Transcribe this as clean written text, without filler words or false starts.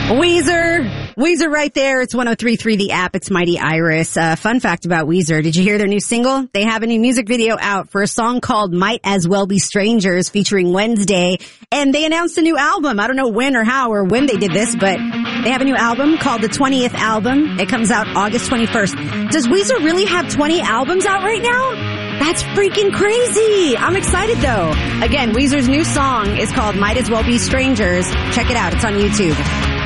Weezer right there. It's 103.3 The App. It's Mighty Iris. Fun fact about Weezer. Did you hear their new single? They have a new music video out for a song called Might As Well Be Strangers featuring Wednesday. And they announced a new album. I don't know when or how or when they did this, but they have a new album called the 20th Album. It comes out August 21st. Does Weezer really have 20 albums out right now? That's freaking crazy. I'm excited though. Again, Weezer's new song is called Might As Well Be Strangers. Check it out. It's on YouTube.